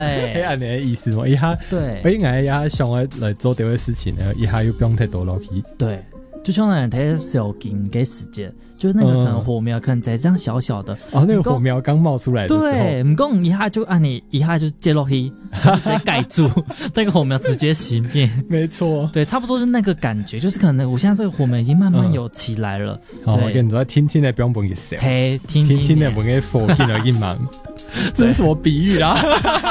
黑暗的意思嘛，一下对， 应该一下想来做这个事情呢，一下又不用太多落去。 对，就像那台小金给时间，就是那个可能火苗可能在这样小小的， 哦，那个火苗刚冒出来的时候， 对，不过一下就按你一下就接落去，直接盖住，那个火苗直接熄灭。 没错， 对，差不多是那个感觉，就是可能我现在这个火苗已经慢慢有起来了。 好，我跟你说，听听的不用本给谁， 嘿，听听的本给火听了一忙，这是什么比喻啦？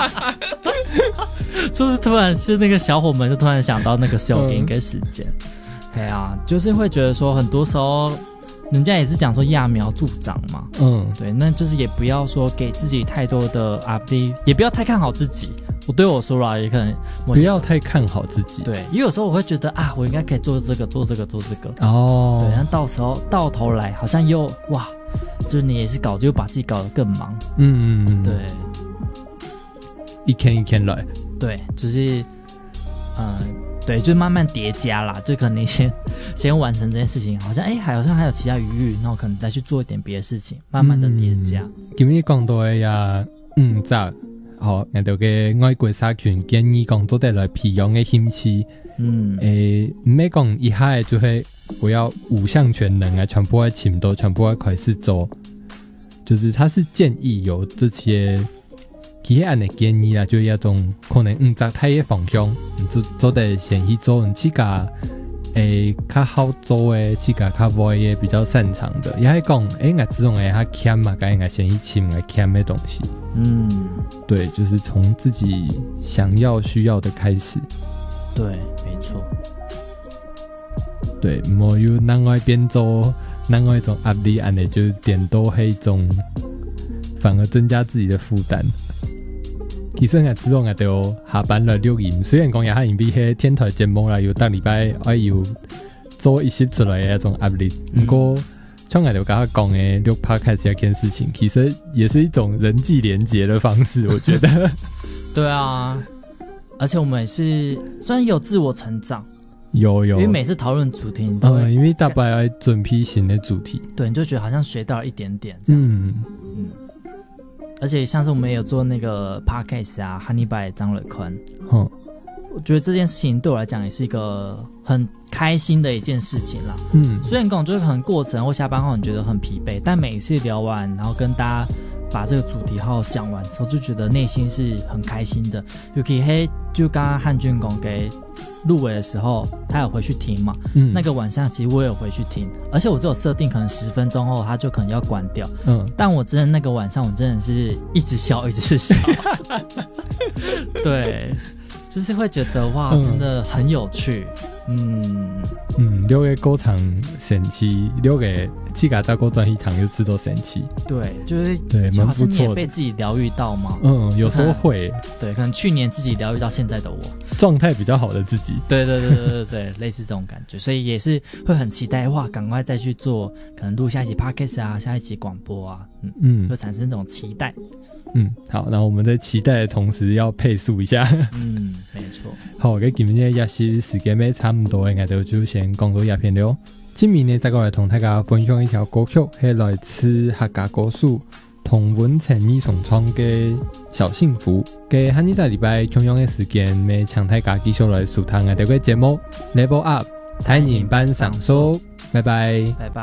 就是突然是那个小火们就突然想到那个小金跟时间。哎呀，就是会觉得说，很多时候人家也是讲说揠苗助长嘛，对，那就是也不要说给自己太多的力，也不要太看好自己。我对我说啦，也可能不要太看好自己， 对，因为有时候我会觉得啊，我应该可以做这个，做这个，做这个， 哦， 对，然后到时候到头来好像又哇，就是你也是就把自己搞得更忙，对， 一天一天来， 对，就是对，就慢慢叠加啦，就可能你先完成这件事情，好像好像还有其他余裕，那我可能再去做一点别的事情，慢慢的叠加。 今日讲到的呀，咋好，我哋嘅外国社群建议讲做得来培养嘅兴趣，唔係講一下就係我要五項全能啊，全部喺前度，全部喺開始做，就是他是建議有這些。其他人的建議啦，就一種可能擇太嘅方向，做得先去做自家較好做嘅，自家較會嘅比較擅長的。也係講我這種較欠嘛，該應該先去尋個欠的東西。對，就是從自己想要需要的開始。 對，沒錯。 對，唔好有另外變做另外一種壓力，安尼就點都係一種反而增加自己的負擔。其實我之後我就下班了錄音，雖然講也係比迄天台節目啦，有當禮拜我有做一些出來的那種壓力，不過像我就剛剛講的錄 podcast 這件事情，其實也是一種人際連結的方式，我覺得。 對啊，而且我們也是算有自我成長， 有， 因為每次討論主題你都會， 因為大概要準備新的主題， 對，你就覺得好像學到了一點點這樣，而且像是我們也有做那個 podcast 啊 Honey by 張磊坤，我覺得這件事情對我來講也是一個很開心的一件事情啦。雖然跟我就是可能過程或下班後你覺得很疲憊，但每一次聊完然後跟大家把這個主題好好講完的時候，就覺得內心是很開心的。尤其就剛剛漢俊講給入圍的時候他有回去聽嘛，那個晚上其實我也有回去聽，而且我只有設定可能10分鐘後他就可能要關掉，但我真的那個晚上我真的是一直笑一直笑。對，就是會覺得哇真的很有趣。 6個歌場神奇，6個自家在歌專一堂就知道神奇。對， 就是對，蠻不錯的。好像你也被自己療癒到嗎？ 有時候會。對， 可能去年自己療癒到現在的我， 狀態比較好的自己。對， 類似這種感覺，所以也是會很期待哇，趕快再去做，可能錄下一集 podcast 啊，下一集廣播啊，會產生這種期待。 好，那我們在期待的同時要配速一下。 沒錯。 好，咁今日也是時間咩差唔多，我哋就先講到這片了。今年呢，再過來同大家分享一條歌曲，係來自客家歌手童文陳義重創嘅《小幸福》。嘅下呢個禮拜同樣嘅時間，咩請大家繼續來收聽我哋嘅節目 Level Up 台語版上手，拜拜。